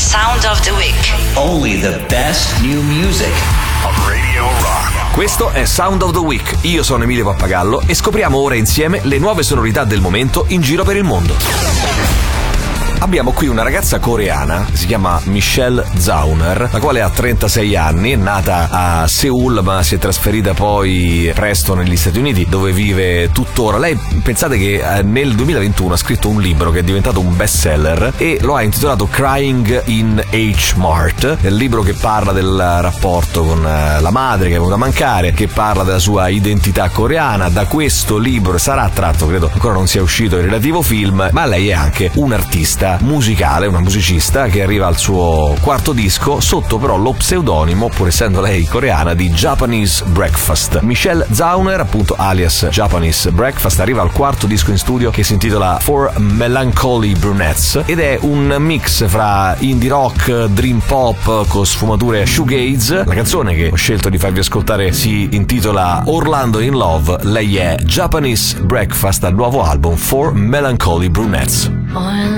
Sound of the Week. Only the best new music on Radio Rock. Questo è Sound of the Week. Io sono Emilio Pappagallo e scopriamo ora insieme le nuove sonorità del momento in giro per il mondo. Abbiamo qui una ragazza coreana, si chiama Michelle Zauner, la quale ha 36 anni, è nata a Seoul ma si è trasferita poi presto negli Stati Uniti, dove vive tuttora. Lei, pensate che nel 2021 ha scritto un libro che è diventato un bestseller e lo ha intitolato Crying in H Mart, è il libro che parla del rapporto con la madre che è venuta a mancare, che parla della sua identità coreana. Da questo libro sarà tratto, credo ancora non sia uscito il relativo film, ma lei è anche un'artista musicale, una musicista che arriva al suo quarto disco sotto però lo pseudonimo, pur essendo lei coreana, di Japanese Breakfast. Michelle Zauner, appunto alias Japanese Breakfast, arriva al quarto disco in studio che si intitola For Melancholy Brunettes ed è un mix fra indie rock, dream pop con sfumature shoegaze. La canzone che ho scelto di farvi ascoltare si intitola Orlando in Love. Lei è Japanese Breakfast dal nuovo album For Melancholy Brunettes.